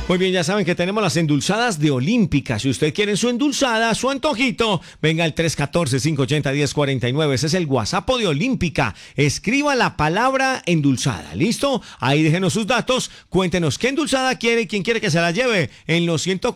Muy bien, ya saben que tenemos las endulzadas de Olímpica. Si usted quiere su endulzada, su antojito, venga al 314-580-1049. Ese es el WhatsApp de Olímpica. Escriba la palabra endulzada. ¿Listo? Ahí déjenos sus datos. Cuéntenos qué endulzada quiere y quién quiere que se la lleve en los 104.